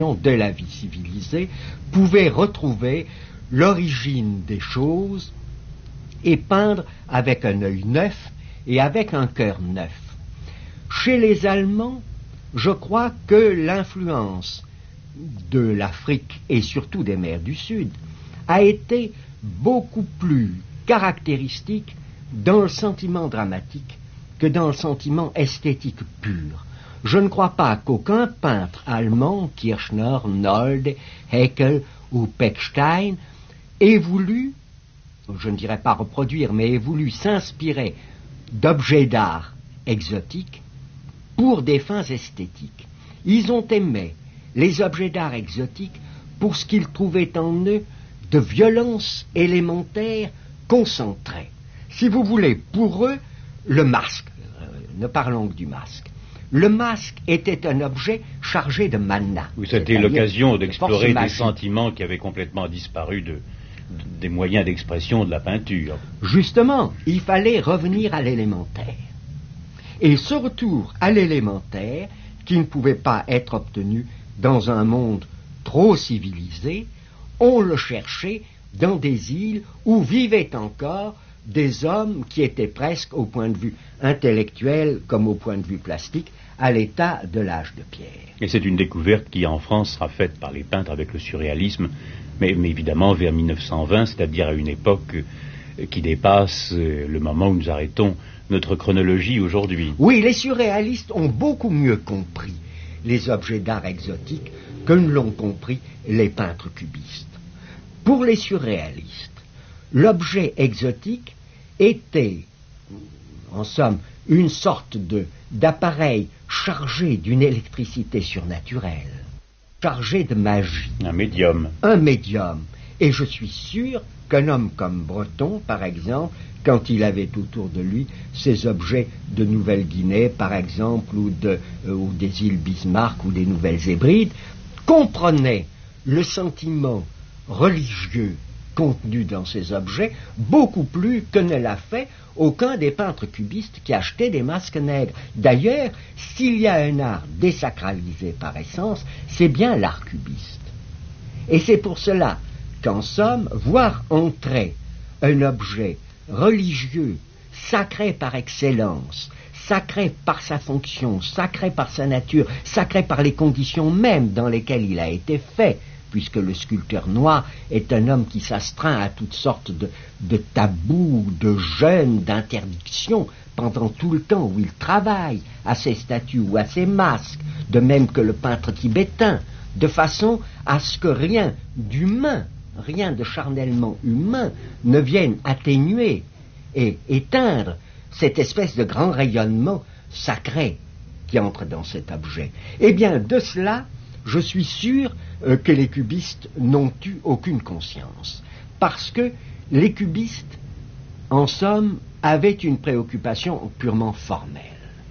de la vie civilisée, pouvaient retrouver l'origine des choses et peindre avec un œil neuf et avec un cœur neuf. Chez les Allemands, je crois que l'influence de l'Afrique et surtout des mers du Sud a été beaucoup plus caractéristique dans le sentiment dramatique que dans le sentiment esthétique pur. Je ne crois pas qu'aucun peintre allemand, Kirchner, Nolde, Haeckel ou Pechstein, ait voulu, je ne dirais pas reproduire, mais ait voulu s'inspirer d'objets d'art exotiques pour des fins esthétiques. Ils ont aimé les objets d'art exotiques pour ce qu'ils trouvaient en eux de violence élémentaire concentrée. Si vous voulez, pour eux, le masque, ne parlons que du masque, le masque était un objet chargé de mana. Oui, c'était l'occasion d'explorer des sentiments qui avaient complètement disparu des moyens d'expression de la peinture. Justement, il fallait revenir à l'élémentaire. Et ce retour à l'élémentaire, qui ne pouvait pas être obtenu dans un monde trop civilisé, on le cherchait dans des îles où vivaient encore des hommes qui étaient presque, au point de vue intellectuel comme au point de vue plastique, à l'état de l'âge de pierre. Et c'est une découverte qui, en France, sera faite par les peintres avec le surréalisme, mais évidemment vers 1920, c'est-à-dire à une époque qui dépasse le moment où nous arrêtons notre chronologie aujourd'hui. Oui, les surréalistes ont beaucoup mieux compris les objets d'art exotiques que ne l'ont compris les peintres cubistes. Pour les surréalistes, l'objet exotique était, en somme, une sorte d'appareil chargé d'une électricité surnaturelle, chargé de magie. Un médium. Un médium. Et je suis sûr qu'un homme comme Breton, par exemple, quand il avait autour de lui ces objets de Nouvelle-Guinée, par exemple, ou des îles Bismarck ou des Nouvelles Hébrides, comprenait le sentiment religieux contenu dans ces objets beaucoup plus que ne l'a fait aucun des peintres cubistes qui achetaient des masques nègres. D'ailleurs, s'il y a un art désacralisé par essence, c'est bien l'art cubiste. Et c'est pour cela qu'en somme, voir entrer un objet religieux, sacré par excellence, sacré par sa fonction, sacré par sa nature, sacré par les conditions mêmes dans lesquelles il a été fait, puisque le sculpteur noir est un homme qui s'astreint à toutes sortes de tabous, de jeûnes, d'interdictions, pendant tout le temps où il travaille à ses statues ou à ses masques, de même que le peintre tibétain, de façon à ce que rien d'humain, rien de charnellement humain ne vienne atténuer et éteindre cette espèce de grand rayonnement sacré qui entre dans cet objet. Eh bien, de cela, je suis sûr que les cubistes n'ont eu aucune conscience, parce que les cubistes, en somme, avaient une préoccupation purement formelle.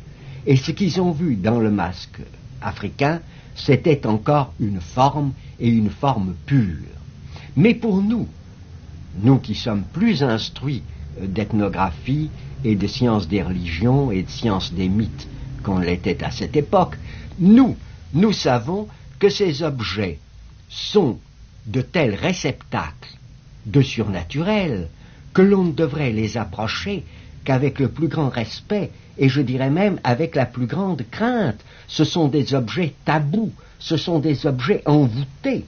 Et ce qu'ils ont vu dans le masque africain, c'était encore une forme, et une forme pure. Mais pour nous, nous qui sommes plus instruits d'ethnographie et de sciences des religions et de sciences des mythes qu'on l'était à cette époque, nous savons que ces objets sont de tels réceptacles de surnaturel que l'on ne devrait les approcher qu'avec le plus grand respect, et je dirais même avec la plus grande crainte. Ce sont des objets tabous, ce sont des objets envoûtés.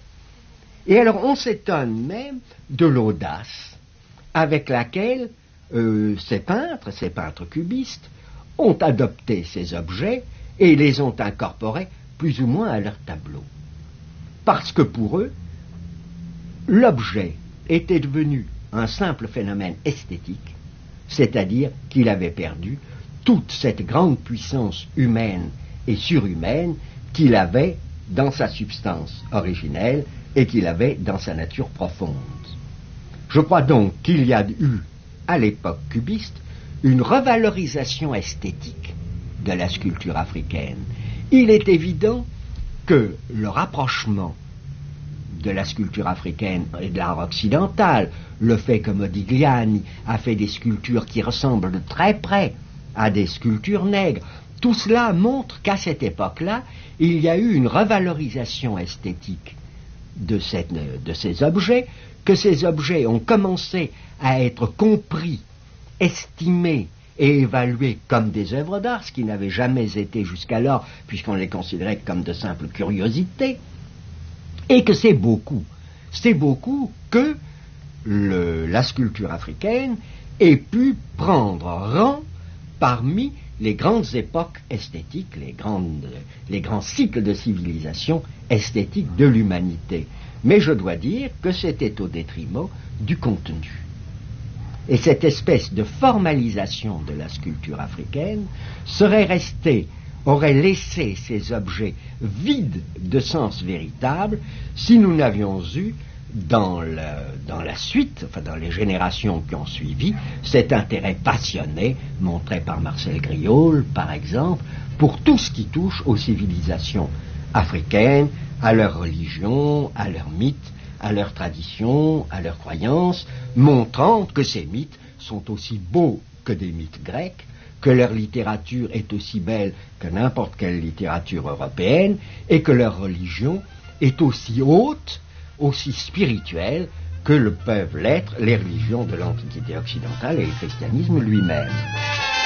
Et alors on s'étonne même de l'audace avec laquelle ces peintres cubistes, ont adopté ces objets et les ont incorporés plus ou moins à leur tableau. Parce que pour eux, l'objet était devenu un simple phénomène esthétique, c'est-à-dire qu'il avait perdu toute cette grande puissance humaine et surhumaine qu'il avait dans sa substance originelle et qu'il avait dans sa nature profonde. Je crois donc qu'il y a eu, à l'époque cubiste, une revalorisation esthétique de la sculpture africaine. Il est évident que le rapprochement de la sculpture africaine et de l'art occidental, le fait que Modigliani a fait des sculptures qui ressemblent de très près à des sculptures nègres, tout cela montre qu'à cette époque-là, il y a eu une revalorisation esthétique de ces objets, que ces objets ont commencé à être compris, estimés et évalués comme des œuvres d'art, ce qui n'avait jamais été jusqu'alors, puisqu'on les considérait comme de simples curiosités, et que c'est beaucoup que la sculpture africaine ait pu prendre rang parmi les grandes époques esthétiques, les grands cycles de civilisation esthétique de l'humanité. Mais je dois dire que c'était au détriment du contenu. Et cette espèce de formalisation de la sculpture africaine aurait laissé ces objets vides de sens véritable si nous n'avions eu dans la suite, enfin dans les générations qui ont suivi, cet intérêt passionné montré par Marcel Griaule, par exemple, pour tout ce qui touche aux civilisations africaines, à leur religion, à leurs mythes, à leurs traditions, à leurs croyances, montrant que ces mythes sont aussi beaux que des mythes grecs, que leur littérature est aussi belle que n'importe quelle littérature européenne, et que leur religion est aussi haute, aussi spirituelle que le peuvent l'être les religions de l'Antiquité occidentale et le christianisme lui-même.